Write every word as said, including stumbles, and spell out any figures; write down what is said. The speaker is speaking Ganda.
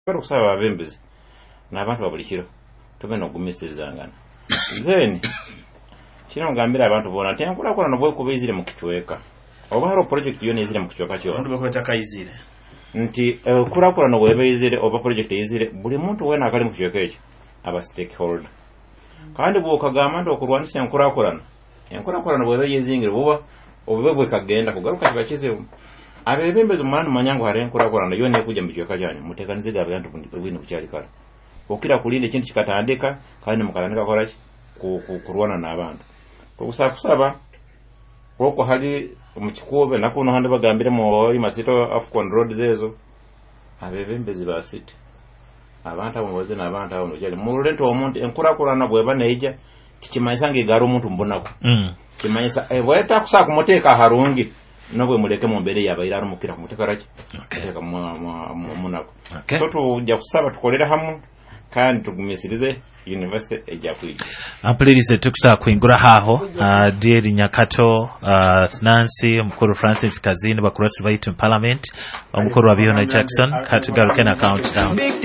Kero kusaba abembezi n'abantu babulikiro tugenda okugumiisirizangana then kino ngambira abantu bona nti enkulakulana bwe kubeezire mu kichweka oba haro project yona ezire mu kichweka kyo abantu bakwata kayizire nti enkulakulana bwe beezire oba project ezire buli muntu wena akali mu kichweka ekyo aba stakeholder kandi bwo kagamba nti okulwanisa enkulakulana enkulakulana bwe beezingire buba obwe bwe kagenda kugaruka kibakizewo abebembezi mwana manyango hare enkulakulana yona ekujja mu kichweka kyanyu muteekaniziga abantu bwino kukyali kala okira kulinda ekintu kikatandika kandi mukatandika kola kurwana n'abantu tukusaba kusaba okwo hali mu kikuube nakuno handi bagambire mu masito Afcon roads ezo abebembezi ba city abantu abo baze n'abantu abo nojali mu lento omuntu enkulakulana bweba neija tikimanyisa ngegara omuntu mbonako mm kimanyisa ebweta kusaba kumuteeka harungi nobwe muleke mu mbere yabayira arumukira kumuteeka raki okay mu munako okay so tujja kusaba tukolera hamwe kandi tugumisirize university ejja kwiga ampulirize tukusa kuingura haho uh, Dieri Nyakato uh, Nancy omukuru Francis Kazini bakuru baitu parliament omukuru wa Biona Jackson katugarukena countdown.